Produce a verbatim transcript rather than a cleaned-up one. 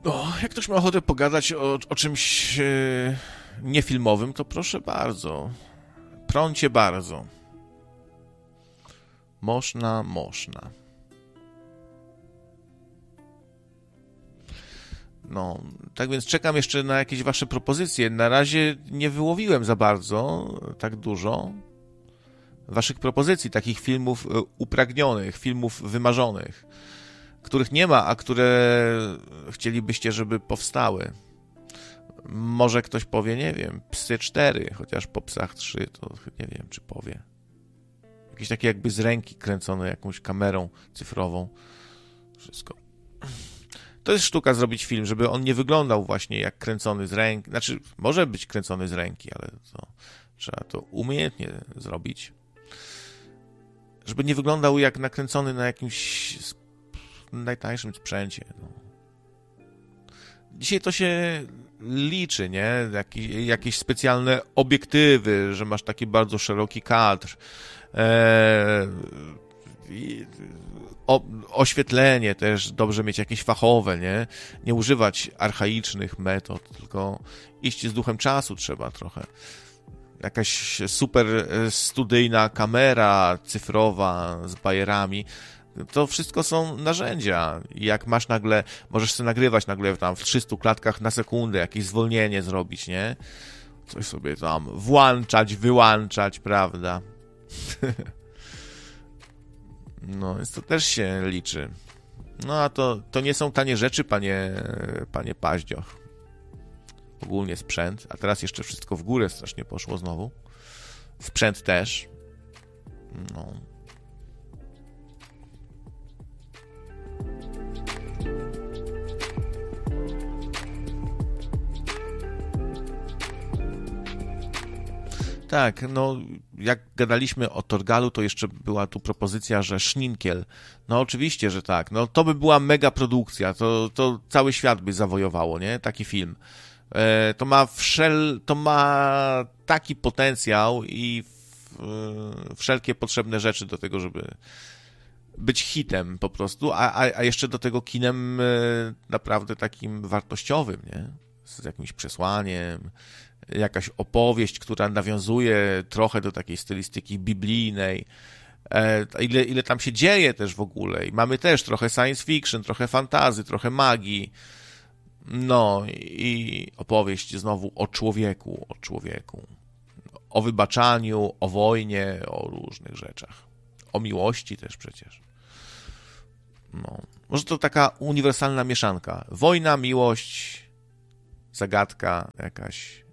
No, jak ktoś ma ochotę pogadać o, o czymś e, niefilmowym, to proszę bardzo. Prącie bardzo. Można, można. No, tak więc czekam jeszcze na jakieś wasze propozycje. Na razie nie wyłowiłem za bardzo, tak dużo waszych propozycji, takich filmów upragnionych, filmów wymarzonych, których nie ma, a które chcielibyście, żeby powstały. Może ktoś powie, nie wiem, Psy cztery, chociaż po Psach trzy to nie wiem, czy powie. Jakieś takie jakby z ręki kręcone jakąś kamerą cyfrową. Wszystko. To jest sztuka zrobić film, żeby on nie wyglądał właśnie jak kręcony z ręki. Znaczy, może być kręcony z ręki, ale to trzeba to umiejętnie zrobić. Żeby nie wyglądał jak nakręcony na jakimś najtańszym sprzęcie. No. Dzisiaj to się liczy, nie? Jaki, jakieś specjalne obiektywy, że masz taki bardzo szeroki kadr. Eee, i, o, oświetlenie też, dobrze mieć jakieś fachowe, nie? Nie używać archaicznych metod, tylko iść z duchem czasu trzeba trochę. Jakaś super studyjna kamera cyfrowa z bajerami. To wszystko są narzędzia. Jak masz nagle, możesz sobie nagrywać nagle tam w trzystu klatkach na sekundę, jakieś zwolnienie zrobić, nie? Coś sobie tam włączać, wyłączać, prawda? No, więc to też się liczy. No, a to, to nie są tanie rzeczy, panie, panie Paździoch. Ogólnie sprzęt, a teraz jeszcze wszystko w górę strasznie poszło znowu. Sprzęt też. No. Tak, no jak gadaliśmy o Torgalu, to jeszcze była tu propozycja, że Szninkiel. No oczywiście, że tak. No to by była mega produkcja, to, to cały świat by zawojowało, nie? Taki film. E, to ma wszel, to ma taki potencjał i w, e, wszelkie potrzebne rzeczy do tego, żeby być hitem po prostu, a, a, a jeszcze do tego kinem e, naprawdę takim wartościowym, nie? Z jakimś przesłaniem, jakaś opowieść, która nawiązuje trochę do takiej stylistyki biblijnej. E, ile, ile tam się dzieje też w ogóle. I mamy też trochę science fiction, trochę fantasy, trochę magii. No i opowieść znowu o człowieku, o człowieku. O wybaczaniu, o wojnie, o różnych rzeczach. O miłości też przecież. No. Może to taka uniwersalna mieszanka. Wojna, miłość, zagadka jakaś